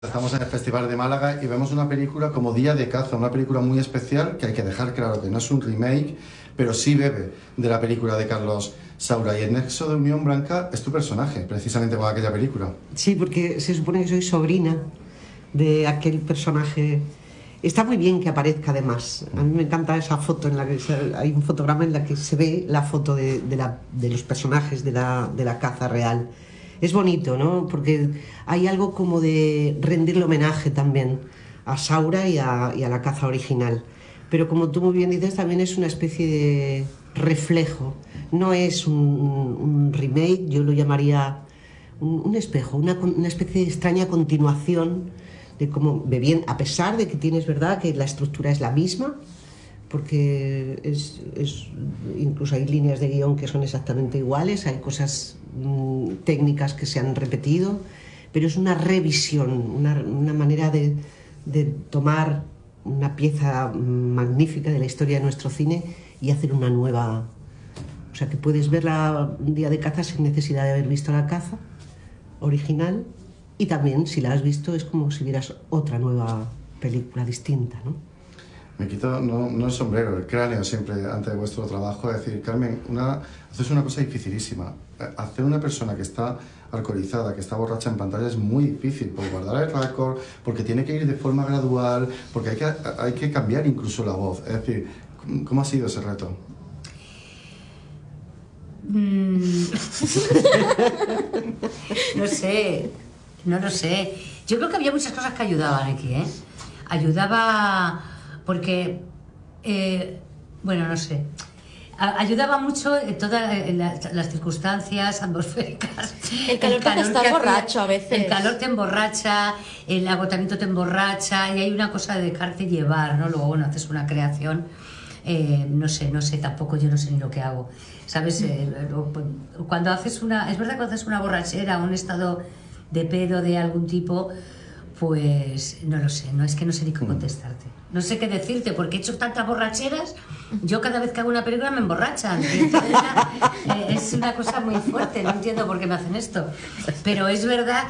Estamos en el Festival de Málaga y vemos una película como Día de Caza, una película muy especial que hay que dejar claro que no es un remake, pero sí bebe de la película de Carlos Saura. Y el nexo de unión, Blanca, es tu personaje, precisamente con aquella película. Sí, porque se supone que soy sobrina de aquel personaje. Está muy bien que aparezca, además. A mí me encanta esa foto en la que hay un fotograma en la que se ve la foto de los personajes de la caza real. Es bonito, ¿no? Porque hay algo como de rendirle homenaje también a Saura y a la caza original. Pero como tú muy bien dices, también es una especie de reflejo. No es un remake, yo lo llamaría un espejo, una especie de extraña continuación de cómo, a pesar de que tienes verdad que la estructura es la misma, porque incluso hay líneas de guión que son exactamente iguales, hay cosas técnicas que se han repetido, pero es una revisión, una manera de tomar una pieza magnífica de la historia de nuestro cine y hacer una nueva. O sea, que puedes verla un día de caza sin necesidad de haber visto la caza original, y también, si la has visto, es como si vieras otra nueva película distinta, ¿no? Me quito, no el sombrero, el cráneo siempre ante vuestro trabajo. Es decir, Carmen, haces una cosa dificilísima. Hacer una persona que está alcoholizada, que está borracha en pantalla es muy difícil, por guardar el récord, porque tiene que ir de forma gradual, porque hay que cambiar incluso la voz. Es decir, ¿cómo ha sido ese reto? No sé, no lo sé. Yo creo que había muchas cosas que ayudaban aquí, ¿eh? Ayudaba porque, bueno, no sé. Ayudaba mucho en todas las circunstancias atmosféricas. El calor te hace estar borracho a veces. El calor te emborracha, el agotamiento te emborracha, y hay una cosa de dejarte llevar, ¿no? Luego, bueno, haces una creación. No sé, tampoco yo no sé ni lo que hago, ¿sabes? Cuando haces es verdad que cuando haces una borrachera, un estado de pedo de algún tipo, pues no lo sé, no es que no sé ni cómo contestarte, no sé qué decirte, porque he hecho tantas borracheras. Yo cada vez que hago una película me emborrachan, y entonces es una cosa muy fuerte, no entiendo por qué me hacen esto, pero es verdad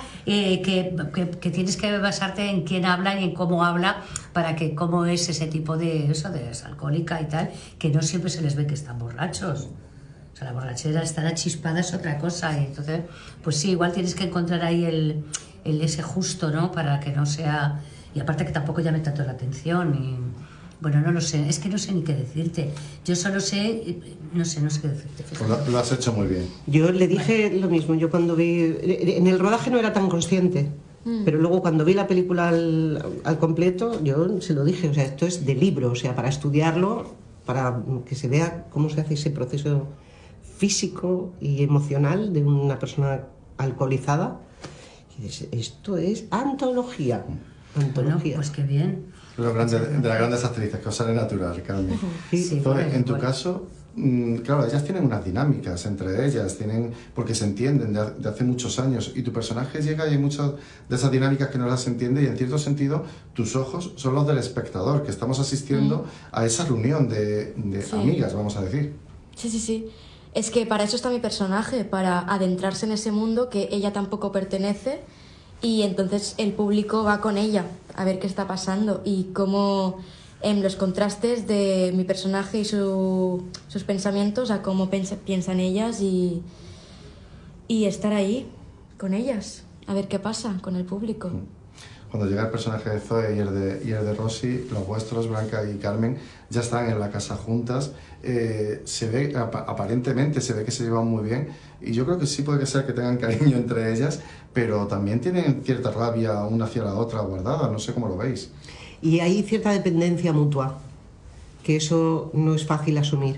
que tienes que basarte en quién habla y en cómo habla, para que cómo es ese tipo de es alcohólica y tal, que no siempre se les ve que están borrachos. O sea, la borrachera, estar achispada es otra cosa, y entonces, pues sí, igual tienes que encontrar ahí ese justo, ¿no? Para que no sea, y aparte que tampoco llame tanto la atención. Y bueno, no lo sé, es que no sé ni qué decirte. Yo solo sé, no sé qué decirte. Pues lo has hecho muy bien. Yo le dije lo mismo, yo cuando vi, en el rodaje no era tan consciente, pero luego cuando vi la película al completo, yo se lo dije, o sea, esto es de libro, o sea, para estudiarlo, para que se vea cómo se hace ese proceso físico y emocional de una persona alcoholizada. Y dices, esto es antología. Bueno, pues qué bien. De las grandes actrices, que os sale natural, Carmen. Sí, Entonces, en tu caso, claro, ellas tienen unas dinámicas entre ellas, porque se entienden de hace muchos años, y tu personaje llega y hay muchas de esas dinámicas que no las entiende, y en cierto sentido tus ojos son los del espectador, que estamos asistiendo a esa reunión de amigas, vamos a decir. Sí. Es que para eso está mi personaje, para adentrarse en ese mundo que ella tampoco pertenece, y entonces el público va con ella a ver qué está pasando y cómo los contrastes de mi personaje y sus pensamientos a cómo piensan ellas, y estar ahí con ellas a ver qué pasa con el público. Cuando llega el personaje de Zoe y el de Rosy, los vuestros, Blanca y Carmen, ya están en la casa juntas. Se ve, aparentemente se ve que se llevan muy bien, y yo creo que sí puede ser que tengan cariño entre ellas, pero también tienen cierta rabia una hacia la otra guardada, no sé cómo lo veis. Y hay cierta dependencia mutua, que eso no es fácil asumir.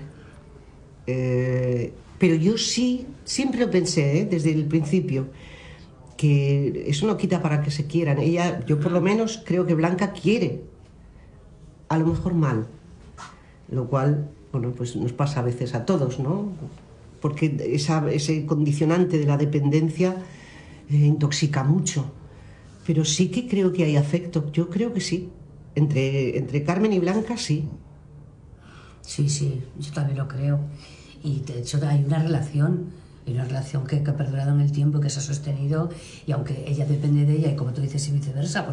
Pero yo sí, siempre lo pensé, desde el principio, que eso no quita para que se quieran. Yo por lo menos creo que Blanca quiere, a lo mejor mal, lo cual, bueno, pues nos pasa a veces a todos, ¿no? Porque ese condicionante de la dependencia intoxica mucho. Pero sí que creo que hay afecto, yo creo que sí. Entre Carmen y Blanca, sí. Sí, yo también lo creo. Y de hecho hay una relación y una relación que ha perdurado en el tiempo, que se ha sostenido, y aunque ella depende de ella y como tú dices y viceversa,